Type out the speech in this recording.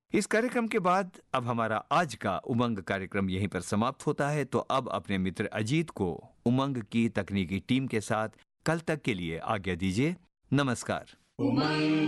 इस कार्यक्रम के बाद अब हमारा आज का उमंग कार्यक्रम यहीं पर समाप्त होता है। तो अब अपने मित्र अजीत को उमंग की तकनीकी टीम के साथ कल तक के लिए आज्ञा दीजिए। नमस्कार। उमंग